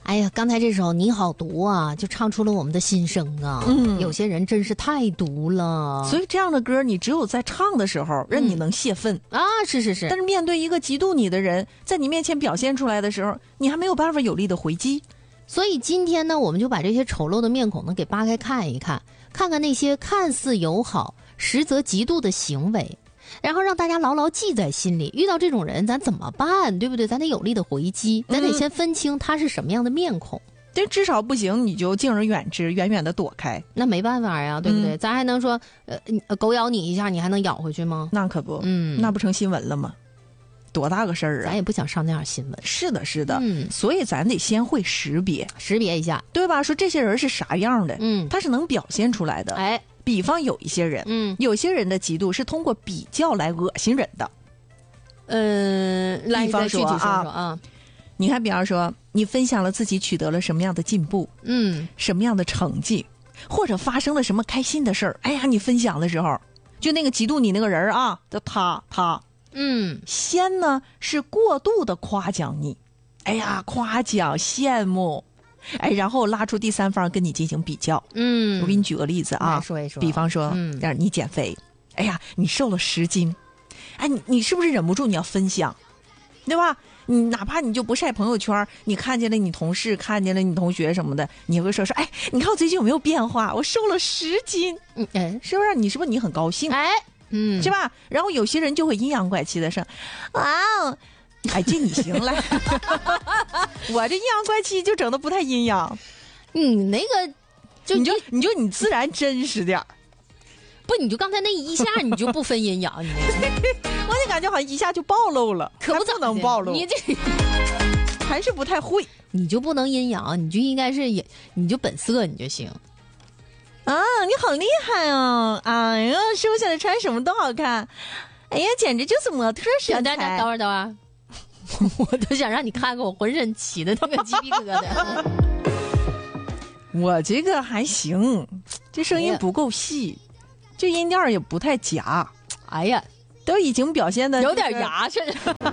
哎呀，刚才这首《你好毒》啊，就唱出了我们的心声啊。有些人真是太毒了。 所以这样的歌，你只有在唱的时候，让你能泄愤啊，是。 但是面对一个嫉妒你的人，在你面前表现出来的时候，你还没有办法有力的回击。 所以今天呢，我们就把这些丑陋的面孔呢给扒开看一看，看看那些看似友好，实则嫉妒的行为。然后让大家牢牢记在心里，遇到这种人咱怎么办，对不对？咱得有力的回击，咱得先分清他是什么样的面孔。 这至少不行，你就敬而远之，远远的躲开。 那没办法呀，对不对？咱还能说，狗咬你一下，你还能咬回去吗？ 那可不，那不成新闻了吗？多大个事儿啊！ 咱也不想上那样新闻。 是的，所以咱得先会识别一下， 对吧？说这些人是啥样的，他是能表现出来的。 哎。 比方有一些人，有些人的嫉妒是通过比较来恶心人的。 来， 比方说具体说说啊， 你看，比方说你分享了自己取得了什么样的进步，什么样的成绩，或者发生了什么开心的事儿，哎呀，你分享的时候，就那个嫉妒你那个人啊，就他，先呢是过度的夸奖你，哎呀，夸奖羡慕。哎，然后拉出第三方跟你进行比较。我给你举个例子啊， 说一说。 比方说，让你减肥，哎呀，你瘦了10斤，哎，你是不是忍不住你要分享，对吧？你哪怕你就不晒朋友圈，你看见了你同事，看见了你同学什么的，你会说，哎，你看我最近有没有变化？我瘦了10斤，是不是？你是不是你很高兴？ 哎， 是吧？然后有些人就会阴阳怪气的说，哇哦。哎，这你行了，我这阴阳怪气就整的不太阴阳。 那个你自然真实点不，你就刚才那一下你就不分阴阳，你我就感觉好像一下就暴露了， 可不能暴露， 你这还是不太会， 你就不能阴阳，你就应该是你就本色你就行。 啊，你好厉害啊！哎呀，瘦下来穿什么都好看，哎呀，简直就是模特身材。 等会儿。我都想让你看看我浑身起的那个鸡皮疙瘩。 我这个还行，这声音不够细，这音调也不太夹。 哎呀， 都已经表现的有点牙碜，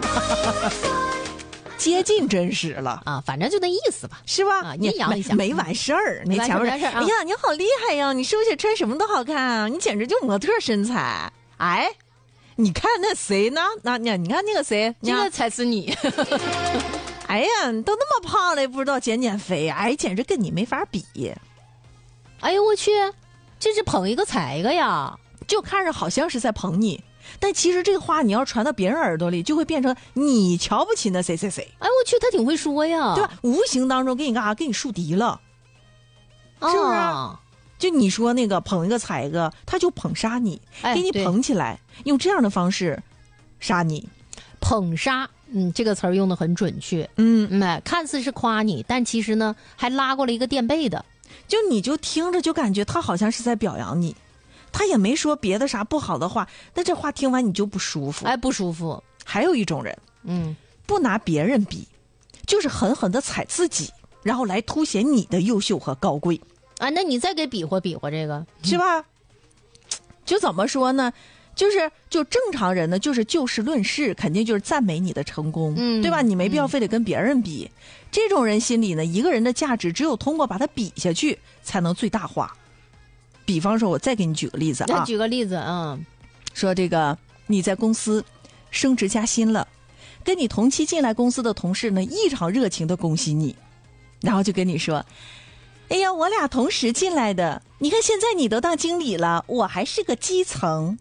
接近真实了啊！反正就那意思吧， 是吧？ 阴阳一下没完事儿。你前面哎呀，你好厉害呀！你瘦下穿什么都好看啊！你简直就模特身材。哎。你看那谁呢？你看那个谁， 这个才是你。 哎呀，你都那么胖了，不知道减肥，哎，简直跟你没法比。 哎呦我去，这是捧一个踩一个呀！ 就看着好像是在捧你，但其实这个话你要传到别人耳朵里，就会变成你瞧不起那谁谁谁。 哎我去，他挺会说呀， 对吧？无形当中给你干啥？给你树敌了，是不是？就你说那个捧一个踩一个，他就捧杀你，给你捧起来，用这样的方式杀你。 捧杀，这个词儿用的很准确。看似是夸你，但其实呢还拉过了一个垫背的。 你就听着就感觉他好像是在表扬你，他也没说别的啥不好的话，但这话听完你就不舒服。 哎，不舒服。 还有一种人，不拿别人比，就是狠狠的踩自己，然后来凸显你的优秀和高贵。 啊，那你再给比划比划这个是吧？就怎么说呢？就正常人呢，就是就事论事，肯定就是赞美你的成功，对吧？你没必要非得跟别人比。这种人心里呢，一个人的价值只有通过把它比下去，才能最大化。比方说，我再给你举个例子啊， 再举个例子说这个你在公司升职加薪了，跟你同期进来公司的同事呢，异常热情的恭喜你，然后就跟你说。哎呀，我俩同时进来的，你看现在你都当经理了，我还是个基层。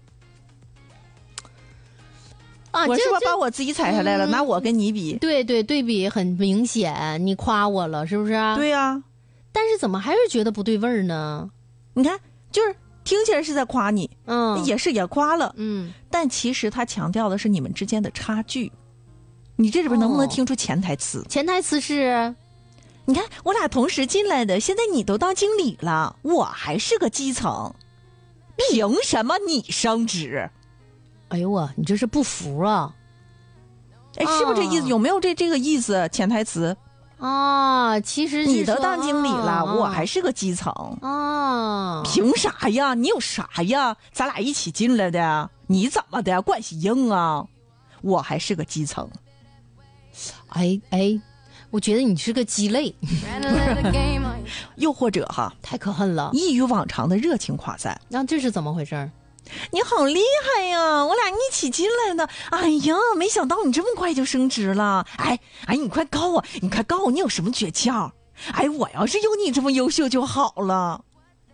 我是不是把我自己踩下来了？拿我跟你比， 对，对比很明显，你夸我了，是不是？ 对呀， 但是怎么还是觉得不对味儿呢？ 你看，就是听起来是在夸你，也夸了，但其实他强调的是你们之间的差距。你这里边能不能听出潜台词？ 潜台词是。 你看我俩同时进来的，现在你都当经理了，我还是个基层，凭什么你升职？ 哎呦我，你这是不服啊？ 哎，是不是这意思？有没有这个意思？潜台词啊？其实你都当经理了，我还是个基层啊？ 凭啥呀？你有啥呀？咱俩一起进来的，你怎么的？关系硬啊？我还是个基层。 哎。 我觉得你是个鸡肋。 又或者哈， 太可恨了， 一如往常的热情夸赞。 那这是怎么回事？ 你好厉害呀，我俩一起进来的。哎呀，没想到你这么快就升职了。哎，你快告我，你有什么诀窍？哎，我要是有你这么优秀就好了。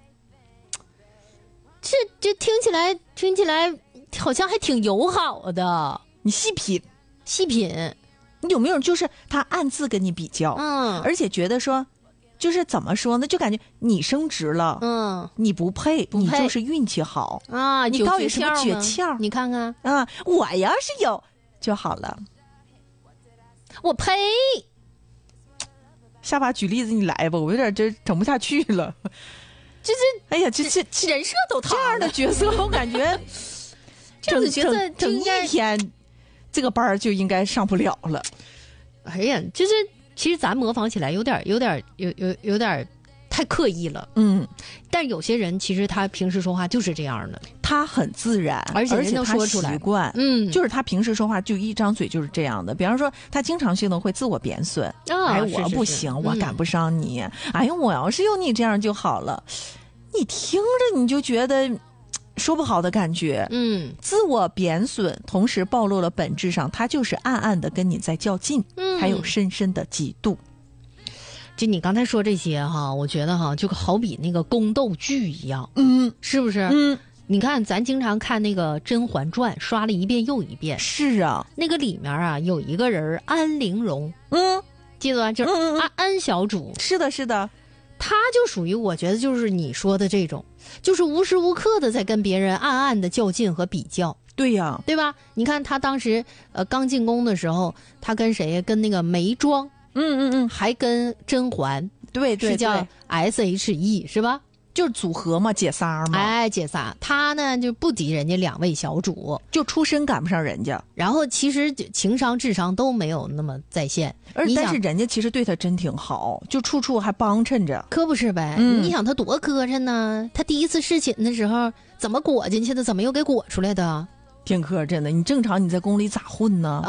这听起来好像还挺友好的。 你细品，你有没有就是他暗自跟你比较，而且觉得说，就是怎么说呢，就感觉你升职了，你不配，你就是运气好啊， 你到底什么诀窍？ 你看看啊，我要是有就好了。 我呸！ 下巴举例子你来吧，我有点这整不下去了。哎呀，这人设都这样的角色，我感觉这样的角色整一天，这个班就应该上不了了。 哎呀，其实咱模仿起来有点太刻意了。但有些人其实他平时说话就是这样的， 他很自然， 而且人能说出来， 习惯。就是他平时说话就一张嘴就是这样的。比方说，他经常性的会自我贬损。哎，我不行，我赶不上你。哎呀，我要是有你这样就好了。你听着你就觉得说不好的感觉。自我贬损，同时暴露了本质上他就是暗暗的跟你在较劲，还有深深的嫉妒。 就你刚才说这些哈，我觉得哈，就好比那个宫斗剧一样，是不是？你看咱经常看那个《甄嬛传》，刷了一遍又一遍。 是啊， 那个里面啊有一个人安陵容，记得吧？就是安小主。 是的， 他就属于我觉得就是你说的这种，就是无时无刻的在跟别人暗暗的较劲和比较。 对呀， 对吧？你看他当时刚进宫的时候，他跟谁？跟那个眉庄。还跟甄嬛， 对， 是叫 SHE 是吧？ 就是组合嘛，姐仨嘛。 哎，姐仨，他呢就不敌人家两位小主， 就出身赶不上人家。 然后其实情商、智商都没有那么在线， 但是人家其实对他真挺好，就处处还帮衬着。 可不是呗？你想他多磕碜呢？他第一次侍寝的时候怎么裹进去的？怎么又给裹出来的？ 挺磕碜的。你正常你在宫里咋混呢？